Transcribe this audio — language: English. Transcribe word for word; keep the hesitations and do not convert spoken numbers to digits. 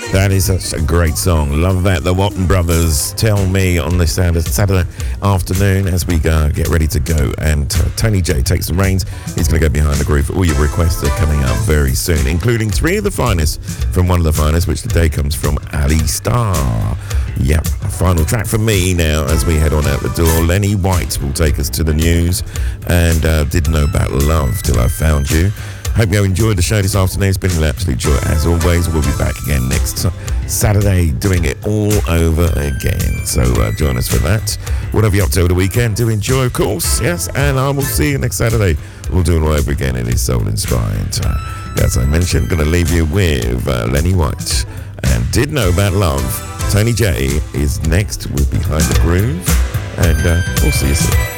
That is such a great song. Love that. The Watton Brothers, Tell Me, on this Saturday afternoon as we uh, get ready to go. And uh, Tony J takes the reins. He's going to go behind the groove. All your requests are coming up very soon, including three of the finest from one of the finest, which today comes from Ali Starr. Yep, a final track from me now as we head on out the door. Lenny White will take us to the news and uh, Didn't Know About Love Till I Found You. Hope you enjoyed the show this afternoon. It's been an absolute joy as always. We'll be back again next Saturday doing it all over again. So uh, join us for that. Whatever you're up to over the weekend, do enjoy, of course. Yes, and I will see you next Saturday. We'll do it all over again. It is soul inspired. Uh, as I mentioned, going to leave you with uh, Lenny White and Did Know About Love. Tony J is next with Behind the Groove, and uh, we'll see you soon.